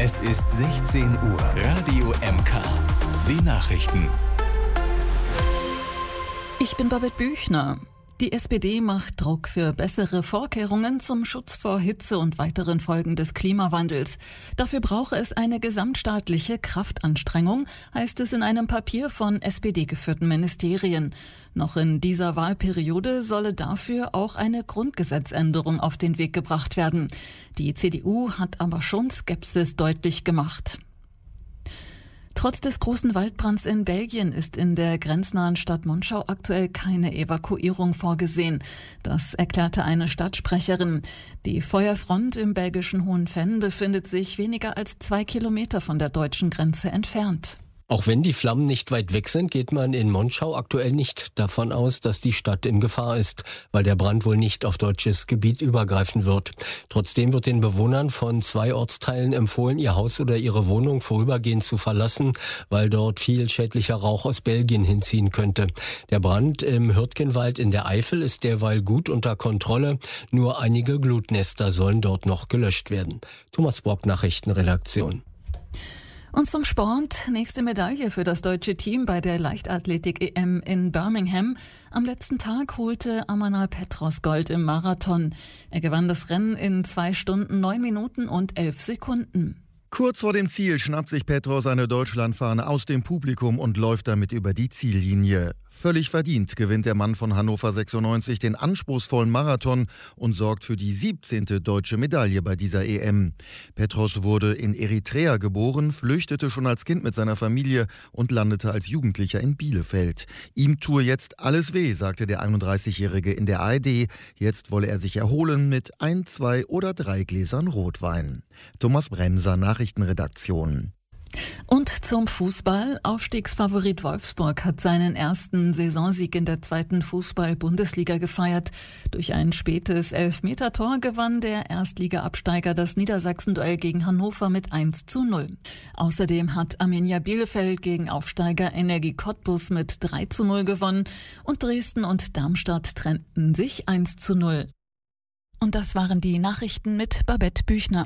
Es ist 16 Uhr. Radio MK. Die Nachrichten. Ich bin Babette Büchner. Die SPD macht Druck für bessere Vorkehrungen zum Schutz vor Hitze und weiteren Folgen des Klimawandels. Dafür brauche es eine gesamtstaatliche Kraftanstrengung, heißt es in einem Papier von SPD-geführten Ministerien. Noch in dieser Wahlperiode solle dafür auch eine Grundgesetzänderung auf den Weg gebracht werden. Die CDU hat aber schon Skepsis deutlich gemacht. Trotz des großen Waldbrands in Belgien ist in der grenznahen Stadt Monschau aktuell keine Evakuierung vorgesehen. Das erklärte eine Stadtsprecherin. Die Feuerfront im belgischen Hohenvenn befindet sich weniger als 2 Kilometer von der deutschen Grenze entfernt. Auch wenn die Flammen nicht weit weg sind, geht man in Monschau aktuell nicht davon aus, dass die Stadt in Gefahr ist, weil der Brand wohl nicht auf deutsches Gebiet übergreifen wird. Trotzdem wird den Bewohnern von 2 Ortsteilen empfohlen, ihr Haus oder ihre Wohnung vorübergehend zu verlassen, weil dort viel schädlicher Rauch aus Belgien hinziehen könnte. Der Brand im Hürtgenwald in der Eifel ist derweil gut unter Kontrolle. Nur einige Glutnester sollen dort noch gelöscht werden. Thomas Brock, Nachrichtenredaktion. Und zum Sport. Nächste Medaille für das deutsche Team bei der Leichtathletik-EM in Birmingham. Am letzten Tag holte Amanal Petros Gold im Marathon. Er gewann das Rennen in 2 Stunden, 9 Minuten und 11 Sekunden. Kurz vor dem Ziel schnappt sich Petros eine Deutschlandfahne aus dem Publikum und läuft damit über die Ziellinie. Völlig verdient gewinnt der Mann von Hannover 96 den anspruchsvollen Marathon und sorgt für die 17. deutsche Medaille bei dieser EM. Petros wurde in Eritrea geboren, flüchtete schon als Kind mit seiner Familie und landete als Jugendlicher in Bielefeld. Ihm tue jetzt alles weh, sagte der 31-Jährige in der ARD. Jetzt wolle er sich erholen mit 1, 2 oder 3 Gläsern Rotwein. Thomas Bremser, Nachrichtenredaktion. Und zum Fußball. Aufstiegsfavorit Wolfsburg hat seinen ersten Saisonsieg in der 2. Fußball-Bundesliga gefeiert. Durch ein spätes Elfmetertor gewann der Erstliga-Absteiger das Niedersachsen-Duell gegen Hannover mit 1:0. Außerdem hat Arminia Bielefeld gegen Aufsteiger Energie Cottbus mit 3:0 gewonnen und Dresden und Darmstadt trennten sich 1:0. Und das waren die Nachrichten mit Babette Büchner.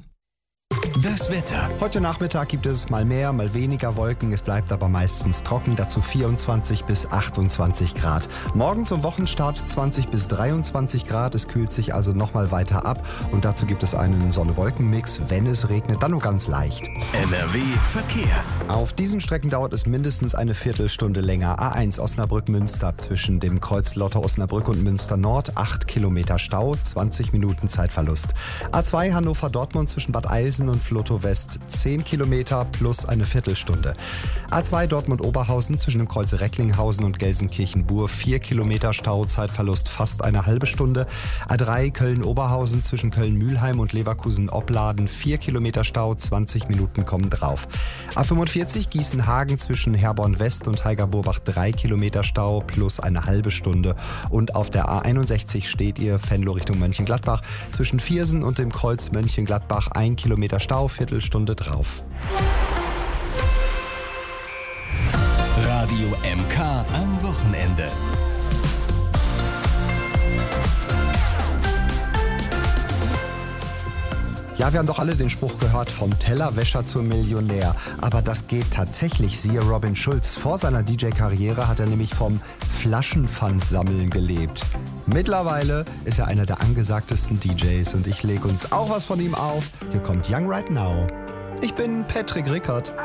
Das Wetter. Heute Nachmittag gibt es mal mehr, mal weniger Wolken. Es bleibt aber meistens trocken, dazu 24 bis 28 Grad. Morgen zum Wochenstart 20 bis 23 Grad. Es kühlt sich also nochmal weiter ab. Und dazu gibt es einen Sonne-Wolken-Mix. Wenn es regnet, dann nur ganz leicht. NRW Verkehr. Auf diesen Strecken dauert es mindestens eine Viertelstunde länger. A1 Osnabrück-Münster zwischen dem Kreuz Lotter-Osnabrück und Münster Nord. 8 Kilometer Stau, 20 Minuten Zeitverlust. A2 Hannover-Dortmund zwischen Bad Eilsen und Flotow West 10 Kilometer plus eine Viertelstunde. A2 Dortmund-Oberhausen zwischen dem Kreuz Recklinghausen und Gelsenkirchen-Bur 4 Kilometer Stau, Zeitverlust fast eine halbe Stunde. A3 Köln-Oberhausen zwischen Köln-Mühlheim und Leverkusen-Opladen 4 Kilometer Stau, 20 Minuten kommen drauf. A45 Gießen-Hagen zwischen Herborn West und Heiger-Burbach 3 Kilometer Stau plus eine halbe Stunde. Und auf der A61 steht ihr Venlo Richtung Mönchengladbach zwischen Viersen und dem Kreuz Mönchengladbach 1 Kilometer Stau, Viertelstunde drauf. Radio MK am Wochenende. Ja, wir haben doch alle den Spruch gehört, vom Tellerwäscher zum Millionär. Aber das geht tatsächlich, siehe Robin Schulz. Vor seiner DJ-Karriere hat er nämlich vom Flaschenpfandsammeln gelebt. Mittlerweile ist er einer der angesagtesten DJs und ich lege uns auch was von ihm auf. Hier kommt Young Right Now. Ich bin Patrick Rickert.